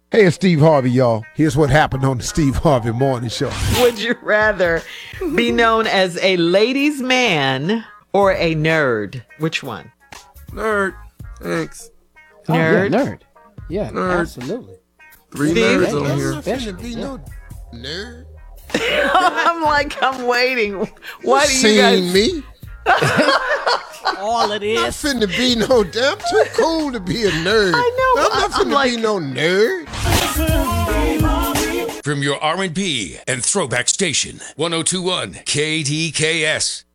Hey, it's Steve Harvey, y'all. Here's what happened on the Steve Harvey Morning Show. Would you rather be known as a ladies' man or a nerd? Which one? Nerd. Thanks. Nerd? Yeah, nerd. Yeah, Nerd. absolutely. Three Steve? nerds on here. Especially, be yeah. no nerd. I'm waiting. Why do you Seen guys? me? All it Not is. finna be no damn. Too cool to be a nerd. I know, I'm not I'm finna like- be no nerd. From your R&B and throwback station, 1021 KDKS.